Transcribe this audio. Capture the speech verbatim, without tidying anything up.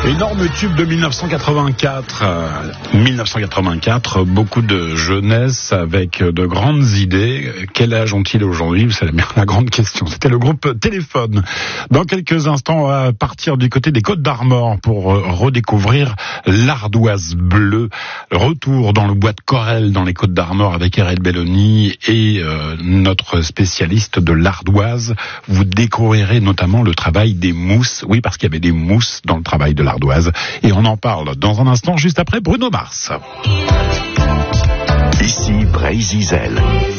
Énorme tube de mille neuf cent quatre-vingt-quatre. Euh, mille neuf cent quatre-vingt-quatre, beaucoup de jeunesse avec de grandes idées. Quel âge ont-ils aujourd'hui? C'est la, la grande question. C'était le groupe Téléphone. Dans quelques instants, on va partir du côté des Côtes d'Armor pour euh, redécouvrir l'ardoise bleue. Retour dans le bois de Corrèze dans les Côtes d'Armor avec R L Belloni et euh, notre spécialiste de l'ardoise. Vous découvrirez notamment le travail des mousses. Oui, parce qu'il y avait des mousses dans le travail de l'ardoise. Et on en parle dans un instant, juste après Bruno Mars. Ici Brésil.